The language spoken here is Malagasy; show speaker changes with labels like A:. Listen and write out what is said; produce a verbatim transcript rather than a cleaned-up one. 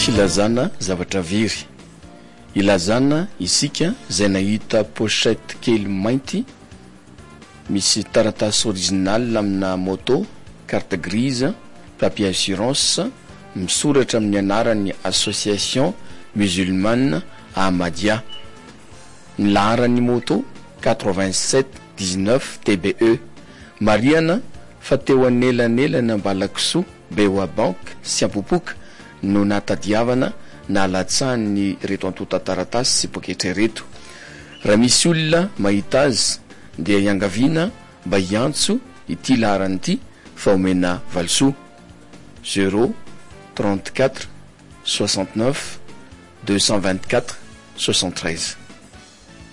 A: filazana zavatra very. Ilazana isika izay nahita pochette kely mainty misy taratasy original amina moto, carte grise, papier assurance, misoratra amin'ny anarany association musulmane Ahmadiyya. Ny laharan'ny moto quatre-vingt-sept dix-neuf T B E. Mariana fa teo anelanelana Ambalakisoa, Beoabank sy Ampopoka no natadiavana na latsahan'ny reto antota taratasy sy poketra reto. Raha misy olona mahita azy dia iangaviana mba hiantso ity laharana ity fa omena valisoa zéro trente-quatre soixante-neuf deux cent vingt-quatre soixante-treize.